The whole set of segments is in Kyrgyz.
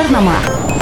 жарнама.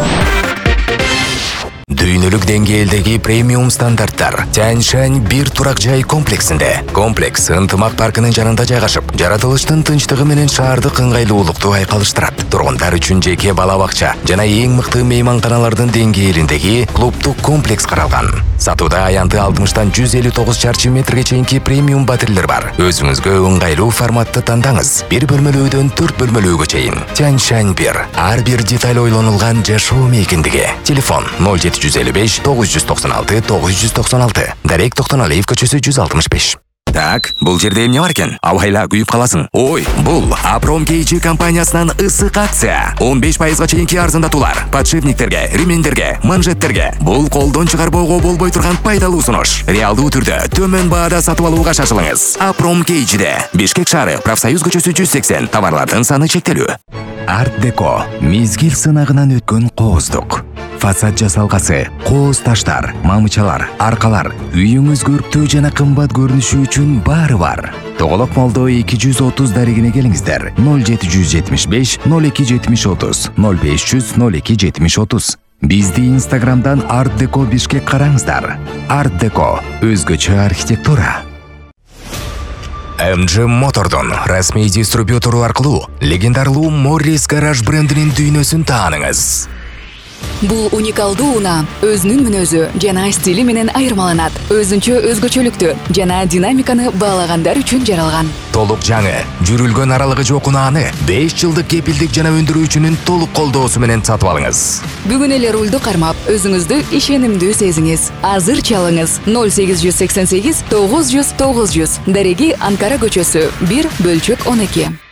Дүйнөлүк деңгээлдеги премиум стандарттар Тянь-Шань бир турак жай комплексинде. Комплекс ынтымак паркынын жанында жайгашып, жаратылыштын тынчтыгы менен шаардык ыңгайлуулукту айкалыштырат. Тургундар үчүн жеке бала бакча жана эң мыкты мейманканалардын деңгээлиндеги клубдук комплекс каралган. Сатууда аянты 60-тан 159 чарчы метрге чейинки премиум батирлер бар. Өзүңүзгө ыңгайлуу форматты тандаңыз. 1 бөлмөлүүдөн 4 бөлмөлүүгө чейин. Тянь-Шань 1. Ар бир деталь ойлонулган жашоо мейкиндиги. Телефон 0755 996 996. Дарек Токтоналиев көчөсү 165. Так, бул жерде эмне бар экен? Абайла күйүп каласың. Ой, бул Апром KG компаниясынан ысык акция. 15% чейинки арзандатуулар. Подшипниктерге, ремендерге, манжеттерге. Бул колдон чыгарбоого болбой турган пайдалуу сунуш. Реалдуу түрдө төмөн баада сатып алууга шашылыңыз. Апром KG'де. Бишкек шаары, Профсоюз көчөсү 180. Товарлардын саны чектелүү. Арт Деко. Мезгил сынагынан өткөн кооздук. Фасад жасалгасы, кооз таштар, мамычалар, аркалар, үйүңүз көрктүү жана кымбат көрүнүшү үчүн баары бар. Тоголок молдо 230 дарегине келиңиздер. 0775 027030 0500 027030. Бизди Инстаграмдан Арт Деко Бишкек караңыздар. Арт Деко өзгөчө архитектура. MG Motor'дон расмий дистрибьютору аркылуу легендарлуу Morris Garage брендинин дүйнөсүн тааныңыз. Бул уникалдуу унаа өзүнүн мүнөзү жана стили менен айырмаланат. Өзүнчө өзгөчөлүктү жана динамиканы баалагандар үчүн жаралган. Толук жаңы, жүрүлгөн аралыгы жок унааны 5 жылдык кепилдик жана өндүрүүчүнүн толук колдоосу менен сатып алыңыз. Бүгүн эле рулду кармап, өзүңүздү ишенимдүү сезиңиз. Азыр чалыңыз 0888 900 900. Дареги Анкара көчөсү 1/12.